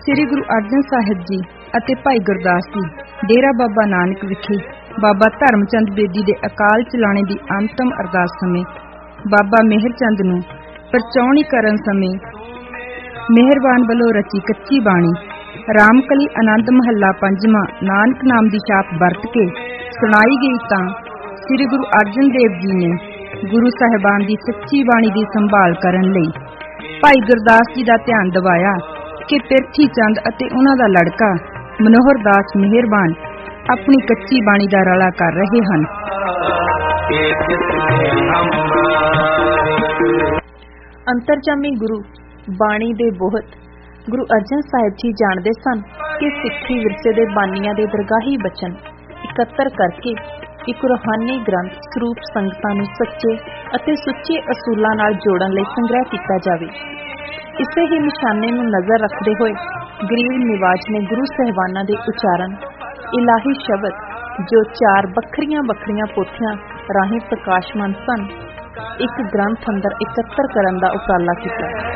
ਸ੍ਰੀ ਗੁਰੂ ਅਰਜਨ ਸਾਹਿਬ ਜੀ ਅਤੇ ਭਾਈ ਗੁਰਦਾਸ ਜੀ ਡੇਰਾ ਬਾਬਾ ਨਾਨਕ ਵਿਖੇ ਬਾਬਾ ਧਰਮਚੰਦ ਬੇਦੀ ਦੇ ਅਕਾਲ ਚਲਾਣੇ ਦੀ ਅੰਤਮ ਅਰਦਾਸ ਸਮੇਂ ਬਾਬਾ ਮਿਹਰ ਚੰਦ ਨੂੰ ਪਰਚਾਉਣੀ ਕਰਨ ਸਮੇਂ ਮਿਹਰਬਾਨ ਵੱਲੋਂ ਰਚੀ ਕੱਚੀ ਬਾਣੀ ਰਾਮਕਲੀ ਆਨੰਦ ਮਹੱਲਾ ਪੰਜਵਾਂ ਨਾਨਕ ਨਾਮ ਦੀ ਛਾਪ ਵਰਤ ਕੇ ਸੁਣਾਈ ਗਈ ਤਾਂ ਸ੍ਰੀ ਗੁਰੂ ਅਰਜਨ ਦੇਵ ਜੀ ਨੇ ਗੁਰੂ ਸਾਹਿਬਾਨ ਦੀ ਸੱਚੀ ਬਾਣੀ ਦੀ ਸੰਭਾਲ ਕਰਨ ਲਈ ਭਾਈ ਗੁਰਦਾਸ ਜੀ ਦਾ ਧਿਆਨ ਦਿਵਾਇਆ ਕਿ ਪਿਰਥੀ ਚੰਦ ਅਤੇ ਉਹਨਾਂ ਦਾ ਲੜਕਾ ਮਨੋਹਰ ਦਾਸ ਮਿਹਰਬਾਨ ਆਪਣੀ ਕੱਚੀ ਬਾਣੀ ਦਾ ਰਲਾ ਕਰ ਰਹੇ ਹਨ। ਅੰਤਰਜਾਮੀ ਗੁਰੂ ਬਾਣੀ ਦੇ ਬੋਹਤ ਗੁਰੂ ਅਰਜਨ ਸਾਹਿਬ ਜੀ ਜਾਣਦੇ ਸਨ ਕਿ ਸਿੱਖੀ ਵਿਰਸੇ ਦੇ ਬਾਨੀਆਂ ਦੇ ਦਰਗਾਹੀ ਬਚਨ ਇਕੱਤਰ ਕਰਕੇ ਇੱਕ ਰੂਹਾਨੀ ਗ੍ਰੰਥ ਸਰੂਪ ਸੰਗਤਾਂ ਨੂੰ ਸੱਚੇ ਅਤੇ ਸੁੱਚੇ ਅਸੂਲਾਂ ਨਾਲ ਜੋੜਨ ਲਈ ਸੰਗ੍ਰਹਿ ਕੀਤਾ ਜਾਵੇ। ਇਸੇ ਹੀ ਨਿਸ਼ਾਨੇ ਨੂੰ ਨਜ਼ਰ ਰੱਖਦੇ ਹੋਏ ਗਰੀਬ ਨਿਵਾਜ ਨੇ ਗੁਰੂ ਸਾਹਿਬਾਨਾਂ ਦੇ ਉਚਾਰਨ ਇਲਾਹੀ ਸ਼ਬਦ ਜੋ 4 ਵੱਖਰੀਆਂ ਪੋਥੀਆਂ ਰਾਹੀਂ ਪ੍ਰਕਾਸ਼ਮਾਨ ਸਨ ਇੱਕ ਗ੍ਰੰਥ ਅੰਦਰ ਇਕੱਤਰ ਕਰਨ ਦਾ ਉਪਰਾਲਾ ਕੀਤਾ।